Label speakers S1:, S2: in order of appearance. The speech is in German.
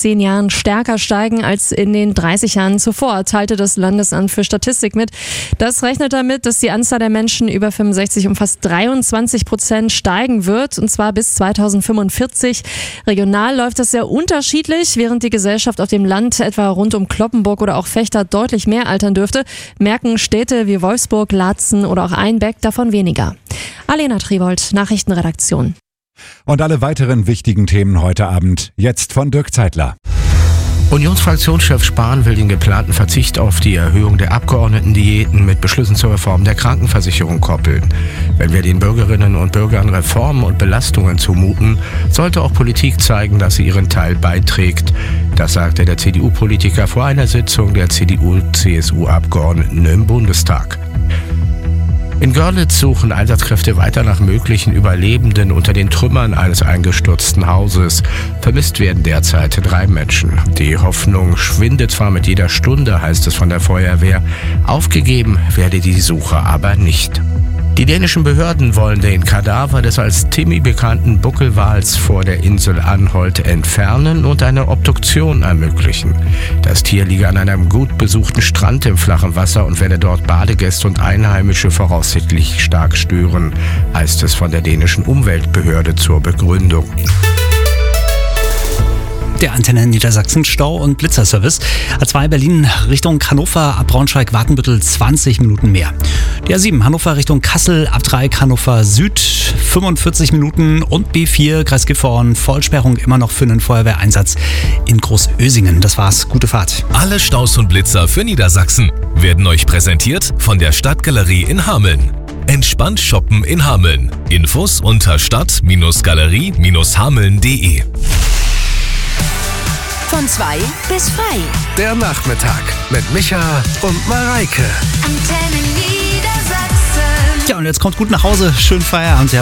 S1: 10 Jahren stärker steigen als in den 30 Jahren zuvor, teilte das Landesamt für Statistik mit. Das rechnet damit, dass die Anzahl der Menschen über 65 um fast 23% steigen wird, und zwar bis 2045. Regional läuft das sehr unterschiedlich. Während die Gesellschaft auf dem Land etwa rund um Cloppenburg oder auch Vechta deutlich mehr altern dürfte, merken Städte wie Wolfsburg, Laatzen oder auch Einbeck davon weniger. Alena Triwold, Nachrichtenredaktion.
S2: Und alle weiteren wichtigen Themen heute Abend jetzt von Dirk Zeitler.
S3: Unionsfraktionschef Spahn will den geplanten Verzicht auf die Erhöhung der Abgeordnetendiäten mit Beschlüssen zur Reform der Krankenversicherung koppeln. Wenn wir den Bürgerinnen und Bürgern Reformen und Belastungen zumuten, sollte auch Politik zeigen, dass sie ihren Teil beiträgt. Das sagte der CDU-Politiker vor einer Sitzung der CDU-CSU-Abgeordneten im Bundestag. In Görlitz suchen Einsatzkräfte weiter nach möglichen Überlebenden unter den Trümmern eines eingestürzten Hauses. Vermisst werden derzeit 3 Menschen. Die Hoffnung schwindet zwar mit jeder Stunde, heißt es von der Feuerwehr. Aufgegeben werde die Suche aber nicht. Die dänischen Behörden wollen den Kadaver des als Timmy bekannten Buckelwals vor der Insel Anholt entfernen und eine Obduktion ermöglichen. Das Tier liege an einem gut besuchten Strand im flachen Wasser und werde dort Badegäste und Einheimische voraussichtlich stark stören, heißt es von der dänischen Umweltbehörde zur Begründung.
S4: Der Antenne Niedersachsen Stau- und Blitzerservice. A2 Berlin Richtung Hannover ab Braunschweig-Wartenbüttel 20 Minuten mehr. Die A7 Hannover Richtung Kassel ab Dreieck Hannover Süd 45 Minuten und B4 Kreis Gifhorn Vollsperrung immer noch für einen Feuerwehreinsatz in Großösingen. Das war's. Gute Fahrt.
S5: Alle Staus und Blitzer für Niedersachsen werden euch präsentiert von der Stadtgalerie in Hameln. Entspannt shoppen in Hameln. Infos unter stadt-galerie-hameln.de.
S6: Von 2 bis frei.
S7: Der Nachmittag mit Micha und Mareike.
S6: Antenne Niedersachsen.
S4: Ja, und jetzt kommt gut nach Hause. Schönen Feierabend.